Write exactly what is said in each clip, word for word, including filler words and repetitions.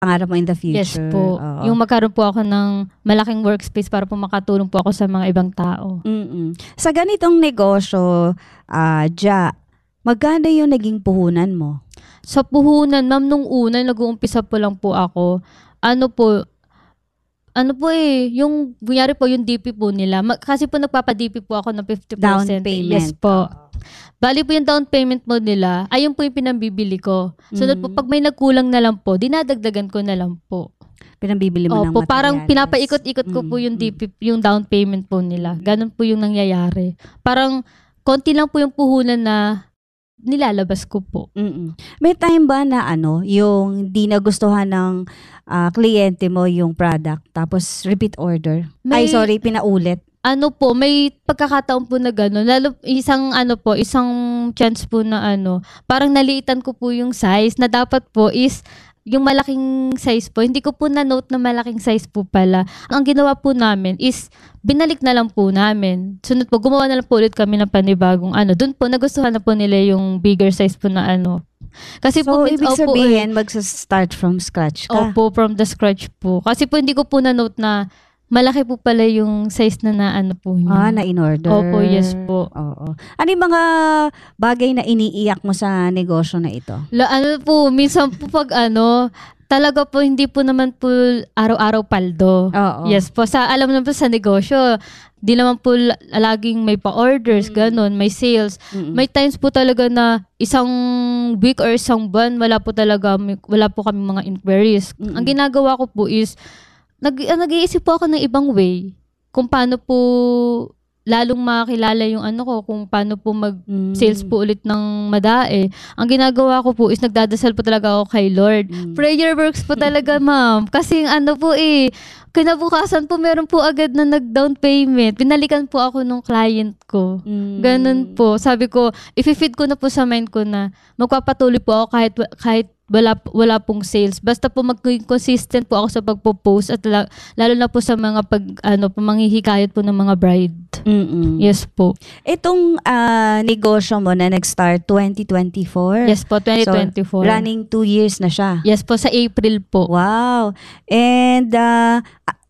pangarap mo in the Yes future. po. Oo. Yung magkaroon po ako ng malaking workspace para po makatulong po ako sa mga ibang tao. Mm-mm. Sa ganitong negosyo, ah, Ja, magkano yung naging puhunan mo? Sa puhunan, ma'am, nung una, nag-uumpisa po lang po ako, ano po, ano po eh, yung, kunyari po, yung D P po nila. Ma- kasi po nagpapa-D P po ako ng fifty percent. Down payment. Yes po. Bali po yung down payment mo nila, ayun po yung pinambibili ko. Sunod po, Mhm. pag may nagkulang na lang po, dinadagdagan ko na lang po. Pinambibili mo ng Opo, parang materials. pinapaikot-ikot ko po yung D P, yung down payment po nila. Ganun po yung nangyayari. Parang, konti lang po yung puhunan na nilalabas ko po. Mm-mm. May time ba na ano, yung di nagustuhan ng ah, kliyente mo yung product, tapos repeat order? Ay, May- sorry, pinaulit. Ano po, may pagkakataon po na gano'n. Lalo, isang ano po, isang chance po na ano, parang naliitan ko po yung size na dapat po is yung malaking size po. Hindi ko po na-note na malaking size po pala. Ang ginawa po namin is binalik na lang po namin. Sunod po, gumawa na lang po ulit kami ng panibagong ano. Doon po, nagustuhan na po nila yung bigger size po na ano. Kasi So, po, ibig opo, sabihin, magsa-start from scratch ka. Opo, from the scratch po. Kasi po, hindi ko po na-note na malaki po pala yung size na na ano po niya. Ah, na in-order. Opo, yes po. Oo. Ano yung mga bagay na iniiyak mo sa negosyo na ito? La, ano po, minsan po pag ano, talaga po hindi po naman po araw-araw paldo. Oo. Yes po, sa alam naman po sa negosyo, di naman po la- laging may pa-orders, ganun, may sales. Mm-mm. May times po talaga na isang week or isang buwan, wala po talaga, may- wala po kami mga inquiries. Mm-mm. Ang ginagawa ko po is, nag, ah, nag-iisip po ako ng ibang way kung paano po lalong makakilala yung ano ko, kung paano po mag-sales Mm. po ulit ng madae. Ang ginagawa ko po is nagdadasal po talaga ako kay Lord. Mm. Prayer works po talaga, ma'am. Kasi ano po eh, kinabukasan po meron po agad na nag-down payment. Pinalikan po ako nung client ko. Mm. Ganun po. Sabi ko, i-feed ko na po sa mind ko na magpapatuloy po ako kahit kahit wala wala pong sales. Basta po maging consistent po ako sa pagpo-post at la- lalo na po sa mga pag ano, pamanghihikayat po ng mga bride. Mm-mm. Yes po. Itong ah, negosyo mo na nag-start twenty twenty-four. Yes po, twenty twenty-four. So, running two years na siya. Yes po, sa April po. Wow. And ah,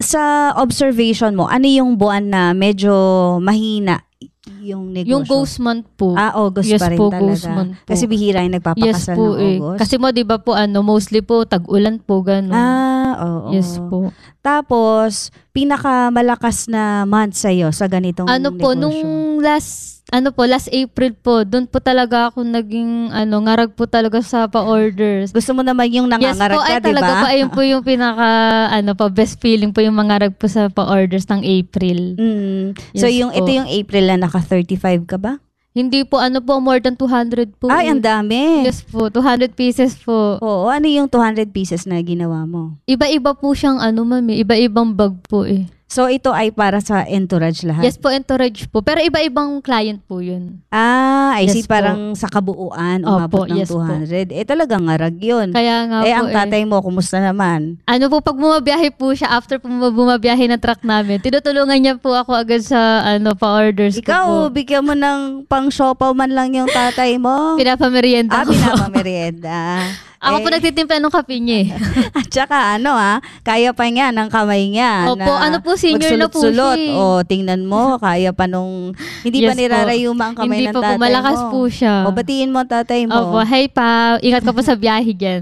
sa observation mo, ano yung buwan na medyo mahina yung negosyo? Yung ghost month po. Ah, August Yes pa rin po, talaga. ghost month po. Kasi bihira yung Yes nagpapakasal po ng eh. August. Kasi mo, di ba po, ano, mostly po, tag-ulan po, gano'n. Ah, oo. Yes po. Tapos, pinakamalakas na month sa'yo sa ganitong Ano po, negosyo? nung last, ano po, last April po, doon po talaga ako naging, ano, ngarag po talaga sa pa-orders. Gusto mo naman yung Yes nangangarag po, ka, ay di talaga ba? po, ayun po yung pinaka, ano po, best feeling po yung mangarag po sa pa-orders ng April. Mm. So, Yes yung po. ito yung April na naka thirty-five ka ba? Hindi po, ano po, more than two hundred po. Ay, eh. ang dami. Yes po, two hundred pieces po. Oo, ano yung two hundred pieces na ginawa mo? Iba-iba po siyang, ano, mami, iba-ibang bag po eh. So, ito ay para sa entourage lahat? Yes po, entourage po. Pero iba-ibang client po yun. Ah, I Yes see. po. Parang sa kabuuan, umabot Opo, ng yes po. two hundred. Eh, talagang ngarag yun. Kaya nga eh, po ang tatay mo, kumusta naman? Ano po, pag bumabiyahe po siya, after po bumabiyahe ng truck namin, tinutulungan niya po ako agad sa ano pa-orders ko po. Ikaw, bigyan mo ng pang-siopaw man lang yung tatay mo. ah, Pinapamerienda ko. pinapamerienda. Ako po Eh, nagtitimpla ng kape niya eh. At saka ano ah, kaya pa niya ng kamay niya. Opo, na ano po, senior na po magsulot-sulot. siya eh. O, tingnan mo, kaya pa nung, hindi pa Yes po. nirarayuma ang kamay Hindi ng pa po, tatay malakas mo. po siya. O, batiin mo ang tatay mo. Opo, hey pa, ingat ka po sa biyahe dyan.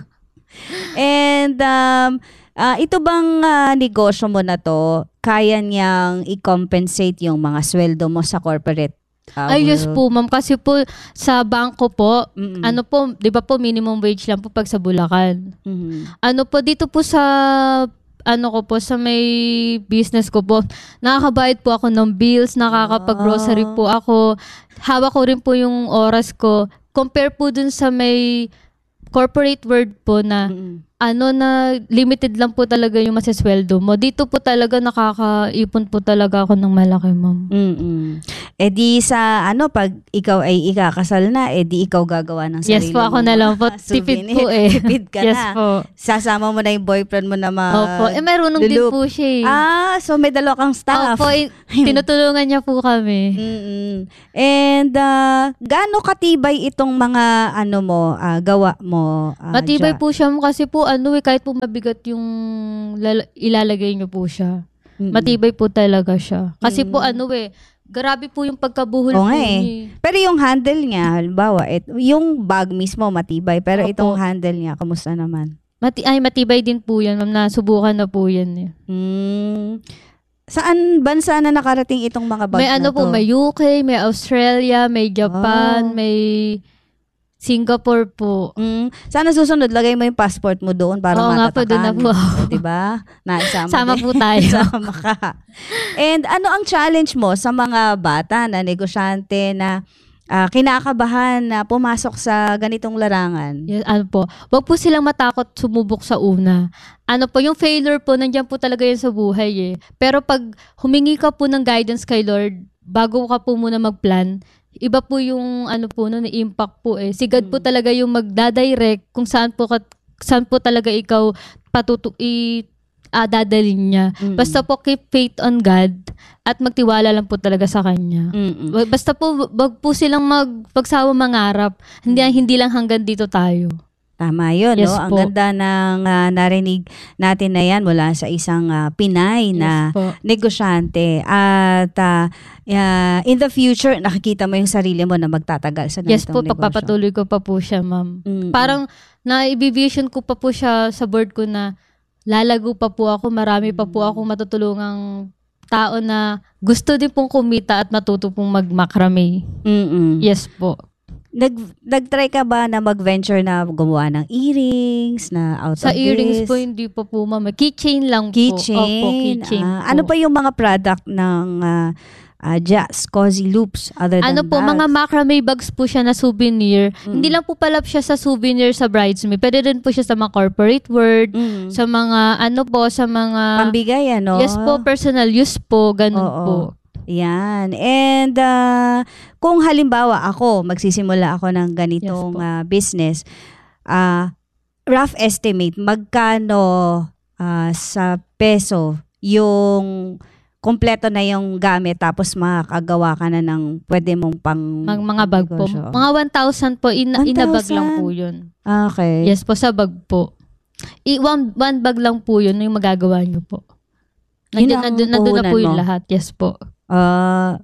And um, ah, ito bang ah, negosyo mo na to, kaya niyang i-compensate yung mga sweldo mo sa corporate? ah, Ay, yes world? po, ma'am. Kasi po, sa bangko po, Mm-mm. ano po, di ba po, minimum wage lang po pag sa Bulacan. Mhm. Ano po, dito po sa, ano ko po, sa may business ko po, nakakabayad po ako ng bills, nakakapag-grocery po ako, hawak ko rin po yung oras ko. Compare po dun sa may corporate world po na, Mm-mm. ano na, limited lang po talaga yung masasweldo mo. Dito po talaga nakakaipon po talaga ako ng malaki, ma'am. Mm-mm. Eh di sa ano, pag ikaw ay ikakasal na, eh di ikaw gagawa ng sarili Yes po, ako mong na lang po. mga Tipid souvenir. po eh. Tipid ka Yes na. po. Sasama mo na yung boyfriend mo na mag Opo. Eh, marunong din lulup. po siya eh. Ah, so may dalawa kang staff. Opo, eh, tinutulungan niya po kami. Mm-mm. And uh, gaano katibay itong mga ano mo, ah, gawa mo? ah, Matibay Ja? po siya kasi po ano eh, kahit po mabigat yung lala- ilalagay niyo po siya. Mm-mm. Matibay po talaga siya. Kasi po Mm. ano eh, grabe po yung pagkabuhol Oo po nga eh. niya. Pero yung handle niya, halimbawa, et, yung bag mismo matibay, pero Opo. itong handle niya, kamusta naman? Mati ay, matibay din po yan, ma'am. Nasubukan na po yan eh. Hmm. Saan bansa na nakarating itong mga bag May na ano to? po, may U K, may Australia, may Japan, Wow. may Singapore po. Mm, sana susunod, lagay mo yung passport mo doon para Oo nga po, matatakan. doon na po ako. O, diba? Naisama Sama din. po tayo. Sama ka. And ano ang challenge mo sa mga bata na negosyante na ah, kinakabahan na pumasok sa ganitong larangan? Yes, ano po, wag po silang matakot sumubok sa una. Ano po, yung failure po, nandiyan po talaga yan sa buhay eh. Pero pag humingi ka po ng guidance kay Lord, bago ka po muna mag-plan, iba po yung ano po no, impact po eh. Si God po talaga yung magdadirect kung saan po, ka, saan po talaga ikaw patutu i ah, dadalhin niya. Mm-mm. Basta po keep faith on God at magtiwala lang po talaga sa Kanya. Mm-mm. Wag- Basta po, wag po silang magpagsawa mangarap. Hindi, hindi lang hanggang dito tayo. Tama yun, Yes no? Ang po. ganda ng ah, narinig natin na yan mula sa isang ah, Pinay na Yes po. negosyante. At ah, ah, in the future, nakikita mo yung sarili mo na magtatagal sa ganitong Yes po, negosyo. pagpapatuloy ko pa po siya, ma'am. Mm-mm. Parang na-vision ko pa po siya sa board ko na lalago pa po ako, marami pa po akong matutulungang tao na gusto din pong kumita at matuto pong mag-macrame. Mm-mm. Yes po. Nag, nag-try ka ba na mag-venture na gumawa ng earrings na out Sa of earrings this? po, hindi pa po, ma'am. Keychain lang po. Keychain. Opo, keychain Ah, po. ano pa yung mga product ng uh, uh, Jazz, Cozy Loops other than Ano po, bags? mga macrame bags po siya na souvenir. Mm. Hindi lang po pala siya sa souvenir sa bridesmaid. Pwede rin po siya sa mga corporate world, Mm. sa mga, ano po, sa mga... Pambigay, ano? Yes po, personal use po, ganun Oo. po. Yan. And uh, kung halimbawa ako, magsisimula ako ng ganitong Yes po. uh, business, uh, rough estimate, magkano uh, sa peso yung kompleto na yung gamit tapos makakagawa ka na ng pwede mong pang Mga, mga bag po. negosyo? Mga one thousand po, in, one inabag thousand? lang po yun. Okay. Yes po, sa bag po. I, one, one bag lang po yun yung magagawa nyo po. Yun Nandun, ang nandun, nandun na po puhunan yung mo? lahat. Yes po. Uh,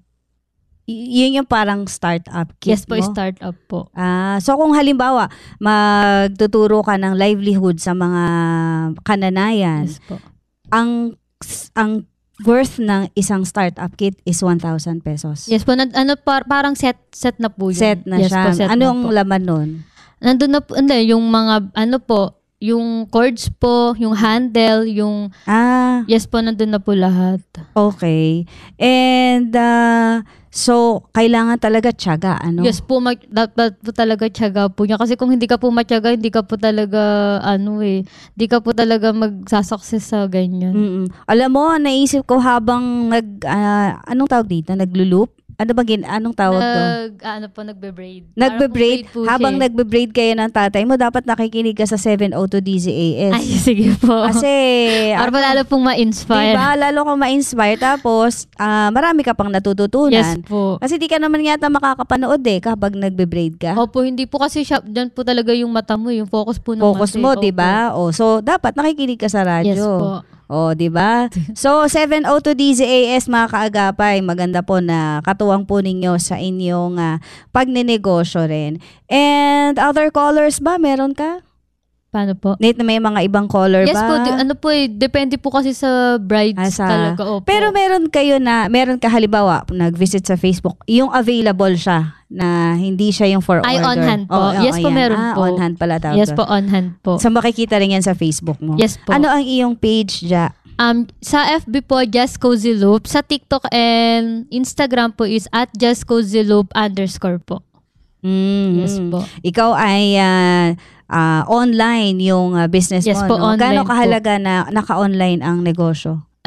y- yun yung parang startup kit Yes po, mo? startup po. Ah, so kung halimbawa magtuturo ka ng livelihood sa mga kananayan, Yes po. ang ang worth ng isang startup kit is one thousand pesos. Yes po, nan- ano, par, parang set set na po yun. Set na yes siya. Po, set na po. Anong laman nun? Nandun na po, hindi, yung mga, ano po, yung cords po, yung handle, yung, Ah, yes po, nandun na po lahat. okay. And uh, so kailangan talaga tiyaga, ano? Yes po, mag, dapat po talaga tiyaga po niya. Kasi kung hindi ka po matyaga, hindi ka po talaga, ano eh, hindi ka po talaga magsasucess sa ganyan. Mm-mm. Alam mo, naisip ko habang nag ah, anong tawag dito? Naglulup? Ano ba gin anong tawag to? Nag, ano po, nagbe-braid. Nagbe-braid. Parang po Habang siya eh. nagbe-braid kayo ng tatay mo, dapat nakikinig ka sa seven oh two D Z A S. Ay, sige po. Kasi, Para ano, pa lalo pong ma-inspire. diba, lalo kang ma-inspire. Tapos, ah, marami ka pang natututunan. Yes po. Kasi di ka naman yata makakapanood eh kapag nagbe-braid ka. Opo, hindi po kasi siya, dyan po talaga yung mata mo, yung focus po ng Focus mata. mo, eh. di ba? O, so, dapat nakikinig ka sa Opo. radyo. Yes po. O, di ba? So, seven oh two D Z A S, mga kaagapay, maganda po na katuwang po ninyo sa inyong ah, pagnenegosyo rin. And other colors ba? Meron ka? Paano po? Nate, na may mga ibang color Yes ba? po, di- ano po eh, depende po kasi sa brides Ah, sa- talaga. Opo. Pero meron kayo na, meron ka halimbawa, nag-visit sa Facebook, yung available siya, na hindi siya yung for Ay, order. on hand po. Oo, oo, Yes po, yan. meron ah, po. on hand pala tawag Yes doon. po, on hand po. So, makikita rin yan sa Facebook mo. Yes po. Ano ang iyong page, Ja? Um, sa F B po, Just Cozy Loop. Sa TikTok and Instagram po is at Just Cozy Loop underscore po. Mm, Yes po. Ikaw ay ah, ah, online yung ah, business Yes mo, po, no? online Gaano po. kahalaga na naka-online ang negosyo?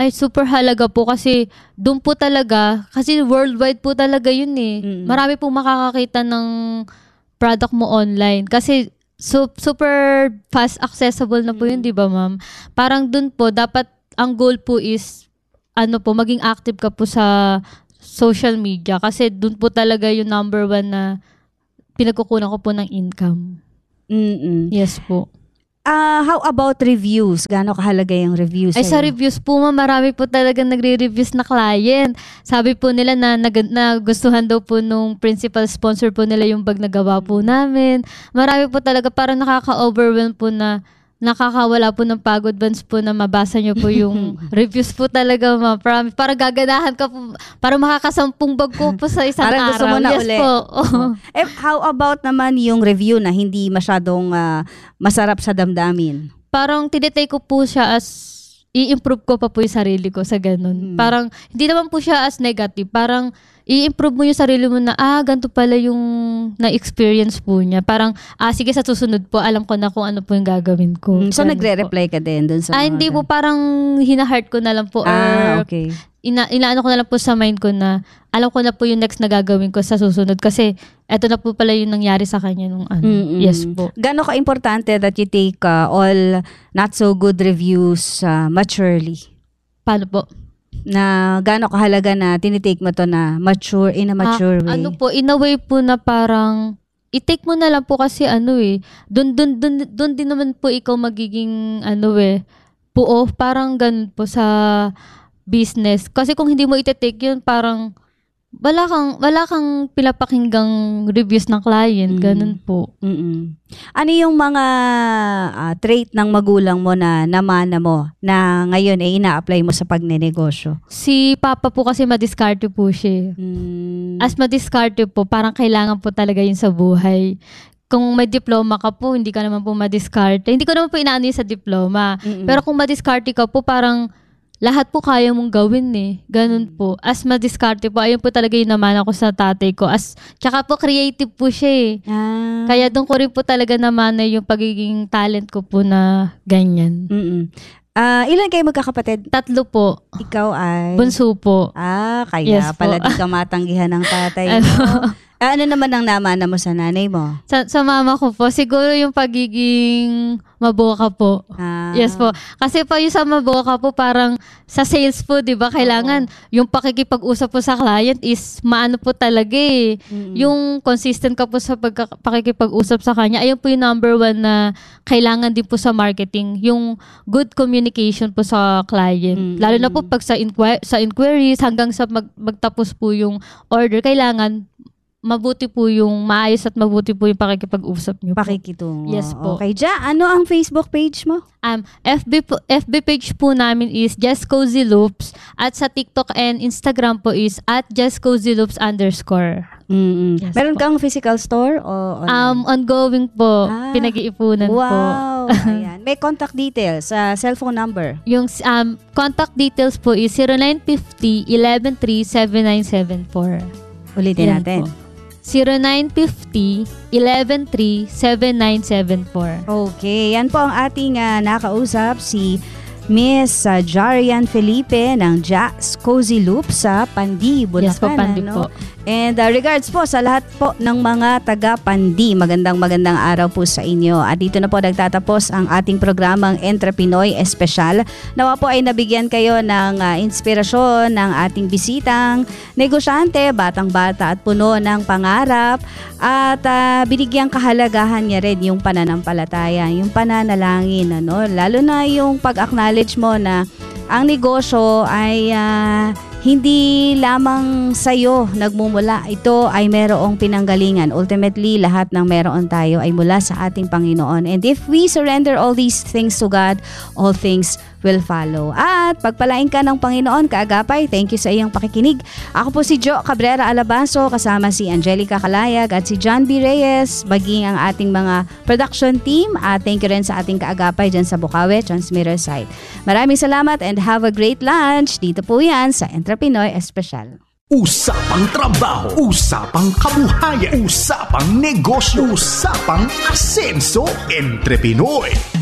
Ay, super halaga po kasi doon po talaga, kasi worldwide po talaga yun eh. Mm. Marami pong makakakita ng product mo online. Kasi so, super fast accessible na po yun, di ba ma'am? Parang doon po, dapat ang goal po is, ano po, maging active ka po sa social media. Kasi doon po talaga yung number one na pinagkukunan ko po ng income. Mm-mm. Yes po. Ah, how about reviews? Gaano kahalaga yung reviews? Ay, sa sa'yo? reviews po, ma'am, marami po talaga nagre-reviews na client. Sabi po nila na, nag- na gustuhan daw po nung principal sponsor po nila yung bag na gawa po namin. Marami po talaga, parang nakaka-overwhelm po na nakakawala po ng pagod once po na mabasa nyo po yung reviews po talaga, ma'am. Parang, parang gaganahan ka po, parang makakasampung bag ko po sa isang Parang araw. gusto mo na yes uli. po. Eh, how about naman yung review na hindi masyadong ah, masarap sa damdamin? Parang tinitake ko po siya as i-improve ko pa po yung sarili ko sa ganun. Mm. Parang hindi naman po siya as negative. Parang i-improve mo yung sarili mo na, ah, ganito pala yung na-experience po niya. Parang, ah, sige sa susunod po, alam ko na kung ano po yung gagawin ko. Mm, so, Ganun nagre-reply ka din dun sa po. Ah, mga hindi po. gan- Parang hina-heart ko na lang po. Ah, or okay. ina inaano ko na lang po sa mind ko na alam ko na po yung next na gagawin ko sa susunod kasi eto na po pala yung nangyari sa kanya nung ano. Mm-mm. Yes po. Gaano ka-importante that you take uh, all not so good reviews uh, maturely? Paano po? Na gaano kahalaga na tinitake mo to na mature, in a mature way? Ah, ano po, in a way po na parang i-take mo na lang po kasi ano eh, dun, dun, dun, dun din naman po ikaw magiging ano eh, puo, parang ganun po sa business. Kasi kung hindi mo iti-take yun, parang wala kang, wala kang pinapakinggang reviews ng client. Mm. Ganun po. Mm-mm. Ano yung mga ah, trait ng magulang mo na namana mo na ngayon ay ina-apply mo sa pagnenegosyo? Si Papa po kasi madiskarte po siya. Mm. As madiskarte po, parang kailangan po talaga yun sa buhay. Kung may diploma ka po, hindi ka naman po madiskarte. Hindi ko naman po inaano yun sa diploma. Mm-mm. Pero kung madiskarte ka po, parang lahat po kaya mong gawin eh. Ganun po. As madiskarte po, ayun po talaga yung naman ako sa tatay ko. As, tsaka po creative po siya eh. Ah. Kaya doon ko rin po talaga naman yung pagiging talent ko po na ganyan. Mm-mm. Ah, ilan kayo magkakapatid? Tatlo po. Ikaw ay? Bunso po. Ah, kaya Yes po. pala di ka matanggihan ng tatay Ano? mo. Ah, ano naman ang namana mo sa nanay mo? Sa, sa mama ko po, siguro yung pagiging maboka po. Ah. Yes po. Kasi po yung sa maboka po, parang sa sales po, di ba, kailangan yung pakikipag-usap po sa client is maano po talaga eh. Mm-mm. Yung consistent ka po sa pagka- pakikipag-usap sa kanya, ayun po yung number one na kailangan din po sa marketing. Yung good communication po sa client. Mm. Lalo na po pag sa, inqui- sa inquiries hanggang sa mag- magtapos po yung order, kailangan mabuti po yung maayos at mabuti po yung pakikipag-usap niyo po. Pakikitungo. Yes po. Okay, Ja, ano ang Facebook page mo? Um, F B po, F B page po namin is Just Cozy Loops at sa TikTok and Instagram po is at Just Cozy Loops underscore. Mm-mm. Yes Meron po. kang physical store o online? Um, ongoing po. Ah, Pinag-iipunan po. wow. Ayan. May contact details sa cellphone number. Yung um, contact details po is zero nine five zero, one one three, seven nine seven four. Ulitin Yan natin. po. zero nine five zero, one one three, seven nine seven four. Okay, yan po ang ating ah, nakausap, si Miss uh, Jarian Felipe ng Jazz Cozy Loop sa Pandi, Bulacan. Yes po, Pandi ano? po. And uh, regards po sa lahat po ng mga taga Pandi. Magandang magandang araw po sa inyo. At dito na po nagtatapos ang ating programang Entre Pinoy Espesyal. Nawa po ay nabigyan kayo ng uh, inspirasyon ng ating bisitang negosyante, batang-bata at puno ng pangarap. At uh, binigyang kahalagahan niya rin yung pananampalataya, yung pananalangin. Ano? Lalo na yung pag-acknowledge mo na ang negosyo ay uh, hindi lamang sa'yo nagmumula. Ito ay merong pinanggalingan. Ultimately, lahat ng meron tayo ay mula sa ating Panginoon. And if we surrender all these things to God, all things will follow. At pagpalain ka ng Panginoon, kaagapay. Thank you sa iyong pakikinig. Ako po si Jo Cabrera Alabanzo, kasama si Angelica Calayag at si John B. Reyes, maging ang ating mga production team. At thank you rin sa ating kaagapay dyan sa Bukawi Transmitter site. Maraming salamat and have a great lunch. Dito po yan sa Entre Pinoy Espesyal. Usapang trabaho, usapang kabuhayan, usapang negosyo, usapang asenso, Entre Pinoy